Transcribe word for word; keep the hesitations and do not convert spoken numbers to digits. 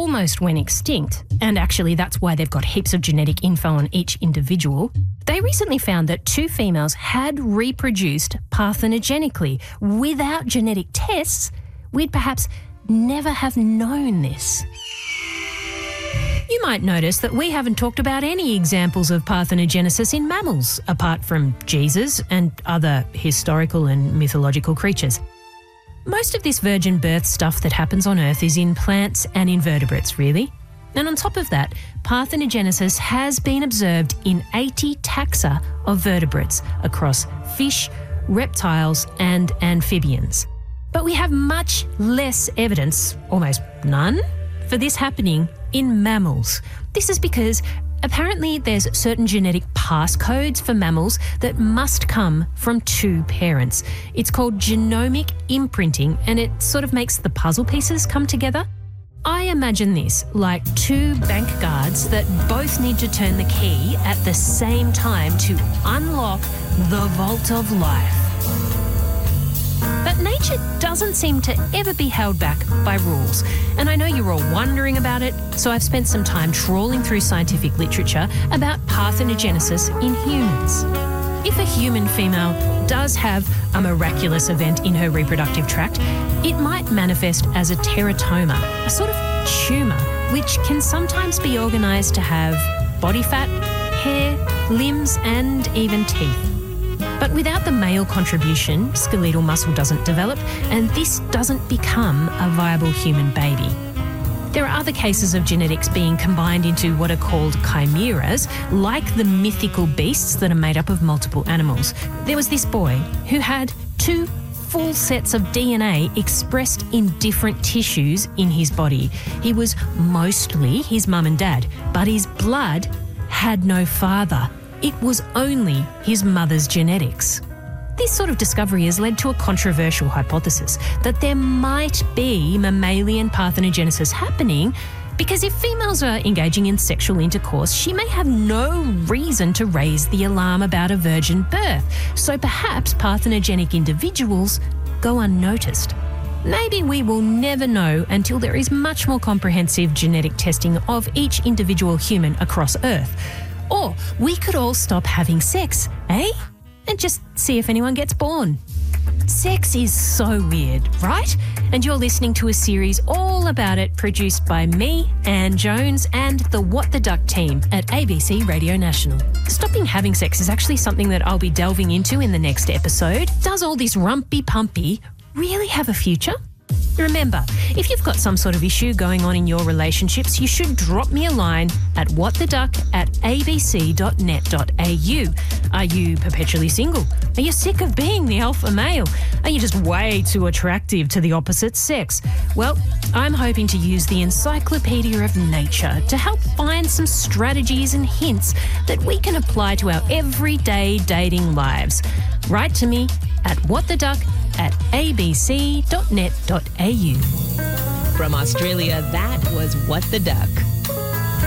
almost went extinct, and actually that's why they've got heaps of genetic info on each individual, they recently found that two females had reproduced parthenogenically. Without genetic tests, we'd perhaps never have known this. You might notice that we haven't talked about any examples of parthenogenesis in mammals, apart from Jesus and other historical and mythological creatures. Most of this virgin birth stuff that happens on Earth is in plants and invertebrates, really. And on top of that, parthenogenesis has been observed in eighty taxa of vertebrates across fish, reptiles and amphibians. But we have much less evidence, almost none, for this happening in mammals. This is because apparently there's certain genetic passcodes for mammals that must come from two parents. It's called genomic imprinting, and it sort of makes the puzzle pieces come together. I imagine this like two bank guards that both need to turn the key at the same time to unlock the vault of life. But nature doesn't seem to ever be held back by rules. And I know you're all wondering about it, so I've spent some time trawling through scientific literature about parthenogenesis in humans. If a human female does have a miraculous event in her reproductive tract, it might manifest as a teratoma, a sort of tumour, which can sometimes be organised to have body fat, hair, limbs and even teeth. But without the male contribution, skeletal muscle doesn't develop, and this doesn't become a viable human baby. There are other cases of genetics being combined into what are called chimeras, like the mythical beasts that are made up of multiple animals. There was this boy who had two full sets of D N A expressed in different tissues in his body. He was mostly his mum and dad, but his blood had no father. It was only his mother's genetics. This sort of discovery has led to a controversial hypothesis that there might be mammalian parthenogenesis happening because if females are engaging in sexual intercourse, she may have no reason to raise the alarm about a virgin birth, so perhaps parthenogenic individuals go unnoticed. Maybe we will never know until there is much more comprehensive genetic testing of each individual human across Earth. Or we could all stop having sex, eh? And just see if anyone gets born. Sex is so weird, right? And you're listening to a series all about it produced by me, Anne Jones, and the What the Duck team at A B C Radio National. Stopping having sex is actually something that I'll be delving into in the next episode. Does all this rumpy-pumpy really have a future? Remember, if you've got some sort of issue going on in your relationships, you should drop me a line at whattheduck at a b c dot net dot a u. Are you perpetually single? Are you sick of being the alpha male? Are you just way too attractive to the opposite sex? Well, I'm hoping to use the Encyclopedia of Nature to help find some strategies and hints that we can apply to our everyday dating lives. Write to me at whattheduck at a b c dot net dot a u. From Australia, that was What the Duck.